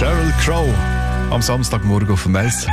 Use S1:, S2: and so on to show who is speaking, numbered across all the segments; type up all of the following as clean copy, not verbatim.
S1: Sheryl Crow am Samstagmorgen auf dem Mess.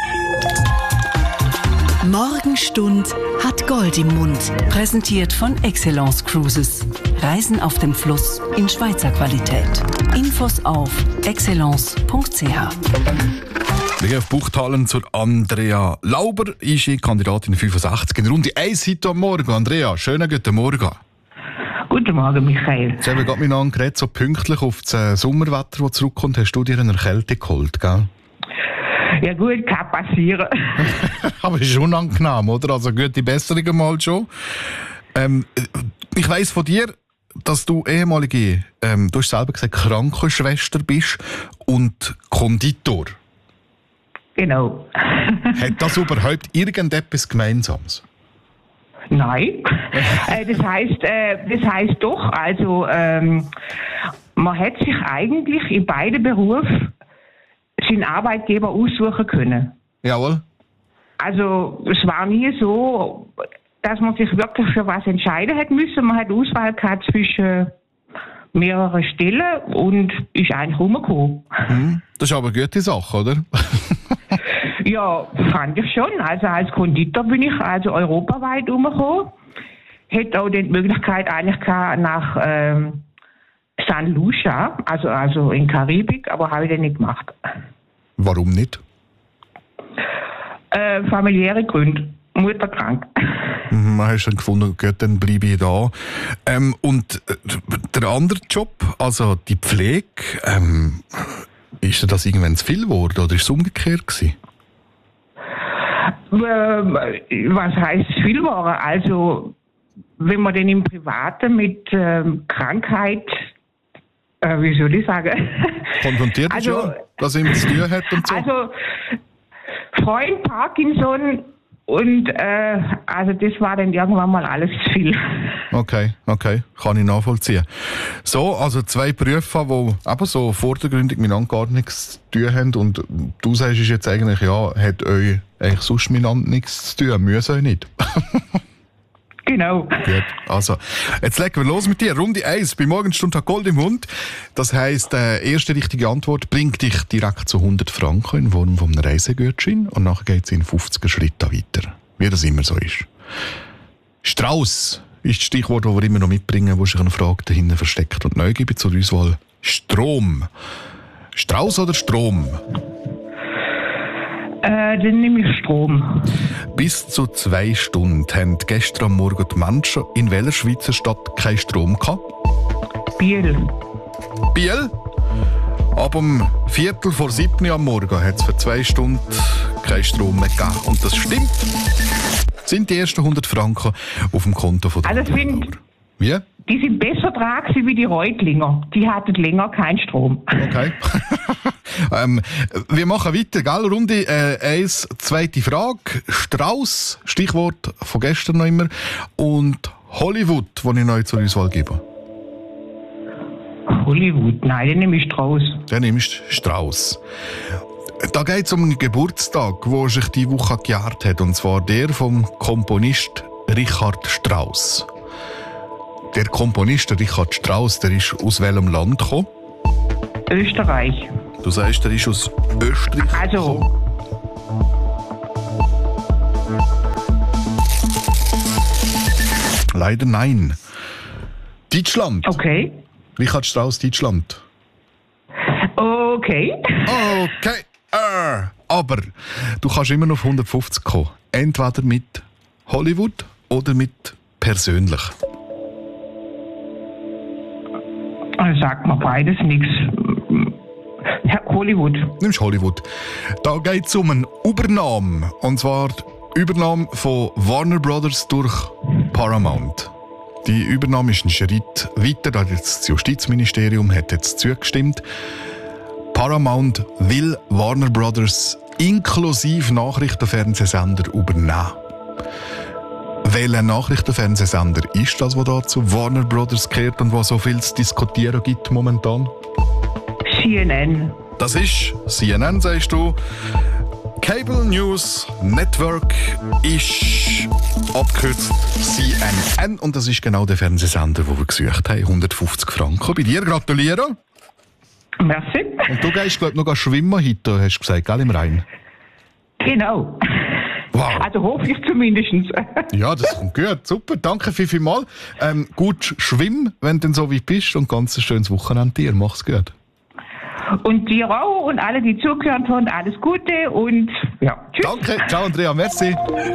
S2: Morgenstund hat Gold im Mund. Präsentiert von Excellence Cruises. Reisen auf dem Fluss in Schweizer Qualität. Infos auf excellence.ch.
S1: Wir auf Buchtallen zur Andrea Lauber, ist Kandidatin 65 in Runde 1 heute am Morgen. Andrea, schönen guten Morgen.
S3: Guten Morgen, Michael.
S1: Jetzt haben wir gerade miteinander geredet, so pünktlich auf das Sommerwetter, das zurückkommt. Hast du dir eine Erkältung geholt, gell?
S3: Ja gut, kann passieren.
S1: Aber es ist unangenehm, oder? Also gute Besserung mal schon. Ich weiss von dir, dass du ehemalige, du hast selber gesagt, Krankenschwester bist und Konditor.
S3: Genau.
S1: Hat das überhaupt irgendetwas Gemeinsames?
S3: Nein. Das heißt doch, also man hat sich eigentlich in beiden Berufen seinen Arbeitgeber aussuchen können.
S1: Jawohl.
S3: Also es war nie so, dass man sich wirklich für was entscheiden hat müssen. Man hat Auswahl gehabt zwischen mehreren Stellen und ist eigentlich rumgekommen.
S1: Das ist aber eine gute Sache, oder?
S3: Ja, fand ich schon. Also als Konditor bin ich also europaweit rumgekommen. Hätte auch die Möglichkeit eigentlich gehabt nach San Lucia, also in Karibik, aber habe ich dann nicht gemacht.
S1: Warum nicht?
S3: Familiäre Gründe. Mutter krank.
S1: Man hat dann gefunden, gut, dann bleibe ich da. Und der andere Job, also die Pflege, ist dir das irgendwann zu viel geworden oder ist es umgekehrt gewesen?
S3: Was heißt viel war? Also, wenn man denn im Privaten mit Krankheit, wie soll ich sagen?
S1: Konfrontiert ist ja, dass er immer zu tun hat und so.
S3: Also, Freund Parkinson und also das war dann irgendwann mal alles zu viel. Okay,
S1: kann ich nachvollziehen. So, also zwei Berufe, die eben so vordergründig miteinander gar nichts zu tun haben und du sagst es jetzt eigentlich, ja, hat euch eigentlich sonst miteinander nichts zu tun, müssen euch nicht.
S3: Genau.
S1: Gut, also, jetzt legen wir los mit dir. Runde 1, bei Morgenstund hat Gold im Mund. Das heisst, erste richtige Antwort bringt dich direkt zu 100 Franken in Form von einem Reisegutschein und nachher geht es in 50er Schritten weiter. Wie das immer so ist. Strauss ist das Stichwort, das wir immer noch mitbringen, wo sich eine Frage dahinter versteckt. Und neu gibt es zur Auswahl Strom. Strauss oder Strom?
S3: Dann nehme ich Strom.
S1: Bis zu 2 Stunden haben gestern am Morgen die Menschen in welcher Schweizer Stadt keinen Strom gehabt? Biel. Biel? Ab um 6:45 am Morgen hat es für 2 Stunden keinen Strom mehr gegeben. Und das stimmt. Das sind die ersten 100 Franken auf dem Konto von der Wie?
S3: Die sind besser dran wie die Reutlinger. Die hatten länger keinen Strom.
S1: Okay. Wir machen weiter, gell? Runde 1, zweite Frage. Strauss, Stichwort von gestern noch immer. Und Hollywood, das ich neu zur Auswahl gebe.
S3: Hollywood? Nein, den nehme ich Strauss.
S1: Den nimmst Strauss. Da geht es um einen Geburtstag, der sich diese Woche gejährt hat. Und zwar der vom Komponist Richard Strauss. Der Komponist Richard Strauss, der ist aus welchem Land gekommen?
S3: Österreich.
S1: Du sagst, der ist aus Österreich gekommen? Leider nein. Deutschland.
S3: Okay.
S1: Richard Strauss, Deutschland.
S3: Okay.
S1: Okay. Aber du kannst immer noch auf 150 kommen. Entweder mit Hollywood oder mit persönlich.
S3: Sagt mir beides nichts. Hollywood.
S1: Nimmst Hollywood. Da geht es um eine Übernahme. Und zwar die Übernahme von Warner Brothers durch Paramount. Die Übernahme ist ein Schritt weiter. Das Justizministerium hat jetzt zugestimmt. Paramount will Warner Brothers inklusive Nachrichtenfernsehsender übernehmen. Welcher Nachrichtenfernsehsender ist das, der da zu Warner Brothers gehört und was so viel zu diskutieren gibt momentan?
S3: CNN.
S1: Das ist CNN, sagst du. Cable News Network ist abgekürzt CNN und das ist genau der Fernsehsender, den wir gesucht haben. 150 Franken. Bei dir gratulieren.
S3: Merci.
S1: Und du gehst, glaube ich, noch schwimmen heute, hast du gesagt, gell, im Rhein?
S3: Genau.
S1: Wow.
S3: Also hoffe ich zumindest.
S1: Ja, das kommt gut. Super, danke vielmals. Gut schwimmen, wenn du so weit bist und ganz ein schönes Wochenende dir. Mach's gut.
S3: Und dir auch und alle, die zugehört haben, alles Gute und ja, tschüss.
S1: Danke, ciao Andrea, merci.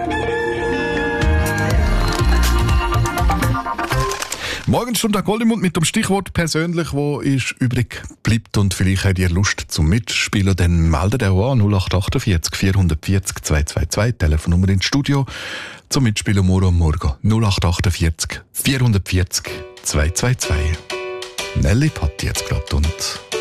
S1: Morgenstunde Goldemund mit dem Stichwort persönlich, wo ist übrig bleibt und vielleicht habt ihr Lust zum Mitspielen, dann meldet ihr an 0848 440 222, Telefonnummer ins Studio zum Mitspielen morgen 0848 440 222. Nelly Patti jetzt gerade und